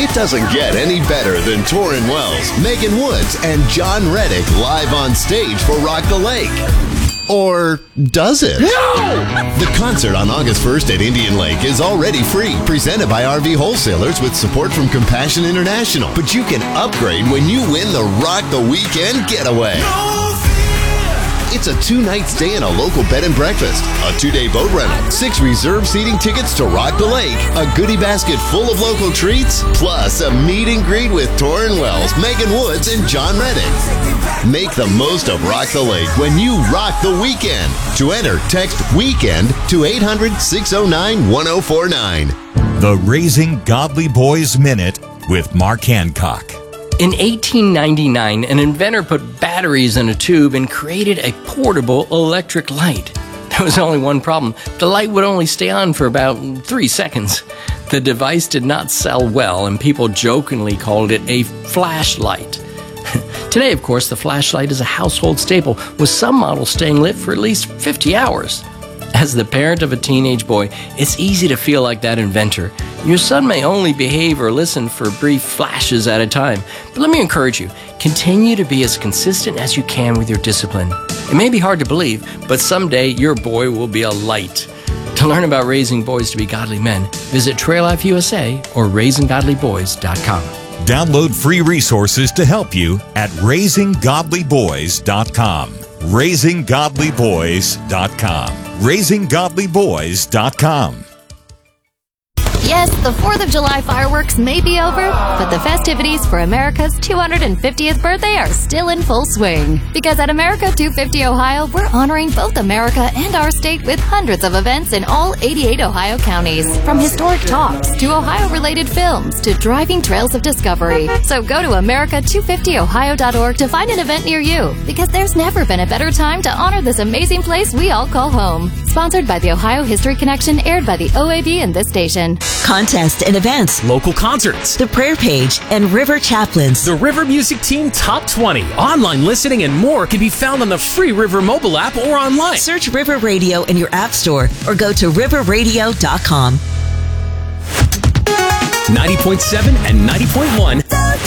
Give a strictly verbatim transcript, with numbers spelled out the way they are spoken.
It doesn't get any better than Torrin Wells, Megan Woods, and John Reddick live on stage for Rock the Lake. Or does it? No! The concert on August first at Indian Lake is already free, presented by R V Wholesalers with support from Compassion International. But you can upgrade when you win the Rock the Weekend Getaway. It's a two-night stay in a local bed and breakfast, a two-day boat rental, six reserved seating tickets to Rock the Lake, a goodie basket full of local treats, plus a meet and greet with Torrin Wells, Megan Woods, and John Reddick. Make the most of Rock the Lake when you rock the weekend. To enter, text WEEKEND to eight hundred, six oh nine, one oh four nine. The Raising Godly Boys Minute with Mark Hancock. In eighteen ninety-nine, an inventor put batteries in a tube and created a portable electric light. There was only one problem. The light would only stay on for about three seconds. The device did not sell well, and people jokingly called it a flashlight. Today, of course, the flashlight is a household staple, with some models staying lit for at least fifty hours. As the parent of a teenage boy, it's easy to feel like that inventor. Your son may only behave or listen for brief flashes at a time. But let me encourage you, continue to be as consistent as you can with your discipline. It may be hard to believe, but someday your boy will be a light. To learn about raising boys to be godly men, visit Trail Life U S A or raising godly boys dot com. Download free resources to help you at raising godly boys dot com. raising godly boys dot com. raising godly boys dot com. Yes, the fourth of July fireworks may be over, but the festivities for America's two hundred fiftieth birthday are still in full swing. Because at America two fifty Ohio, we're honoring both America and our state with hundreds of events in all eighty-eight Ohio counties. From historic talks to Ohio-related films to driving trails of discovery. So go to America two fifty Ohio dot org to find an event near you. Because there's never been a better time to honor this amazing place we all call home. Sponsored by the Ohio History Connection, aired by the O A B and this station. Contests and events, Local concerts, the prayer page, and River Chaplains. the River Music Team Top twenty, online listening, and more can be found on the free River mobile app or online. Search River Radio in your app store or go to river radio dot com. ninety point seven and ninety point one